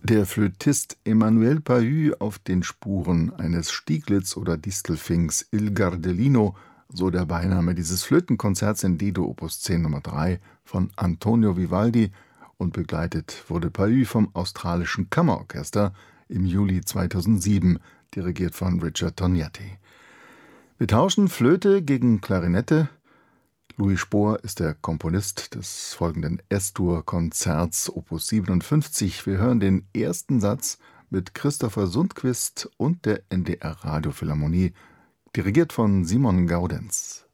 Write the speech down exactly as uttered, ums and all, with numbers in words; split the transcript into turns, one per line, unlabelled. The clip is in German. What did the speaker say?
Der Flötist Emmanuel Pahud auf den Spuren eines Stieglitz oder Distelfinks Il Gardellino, so der Beiname dieses Flötenkonzerts in D-Dur Opus zehn Nummer drei von Antonio Vivaldi, und begleitet wurde Pahud vom Australischen Kammerorchester im Juli zweitausendsieben, dirigiert von Richard Tognetti. Wir tauschen Flöte gegen Klarinette. Louis Spohr ist der Komponist des folgenden S-Dur-Konzerts Opus siebenundfünfzig. Wir hören den ersten Satz mit Christopher Sundquist und der N D R Radiophilharmonie, dirigiert von Simon Gaudenz.